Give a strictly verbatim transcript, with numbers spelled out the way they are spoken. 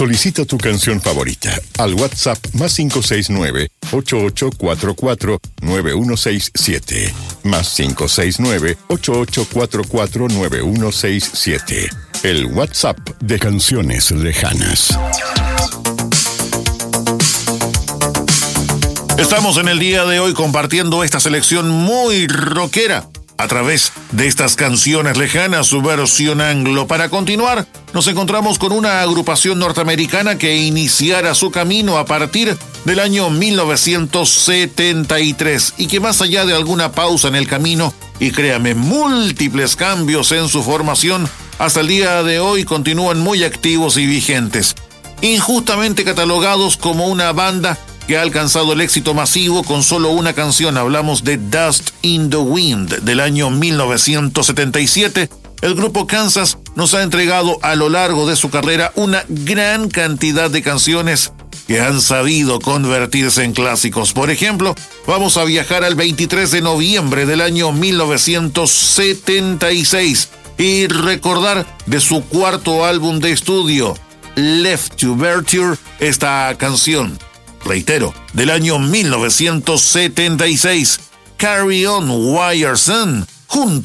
Solicita tu canción favorita al WhatsApp más cinco seis nueve, ocho ocho cuatro cuatro, nueve uno seis siete. Más cinco seis nueve, ocho ocho cuatro cuatro, nueve uno seis siete. El WhatsApp de Canciones Lejanas. Estamos en el día de hoy compartiendo esta selección muy rockera a través de estas Canciones Lejanas, su versión anglo. Para continuar, nos encontramos con una agrupación norteamericana que iniciara su camino a partir del año mil novecientos setenta y tres y que más allá de alguna pausa en el camino, y créame, múltiples cambios en su formación, hasta el día de hoy continúan muy activos y vigentes. Injustamente catalogados como una banda que ha alcanzado el éxito masivo con solo una canción, hablamos de Dust in the Wind del año mil novecientos setenta y siete, el grupo Kansas nos ha entregado a lo largo de su carrera una gran cantidad de canciones que han sabido convertirse en clásicos. Por ejemplo, vamos a viajar al veintitrés de noviembre del año mil novecientos setenta y seis y recordar de su cuarto álbum de estudio, Left to Virtue, esta canción, reitero, del año mil novecientos setenta y seis, Carry On Wire Son, junto